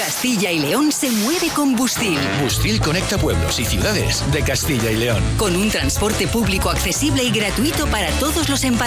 Castilla y León se mueve con Bustil. Bustil conecta pueblos y ciudades de Castilla y León. Con un transporte público accesible y gratuito para todos los empadronados.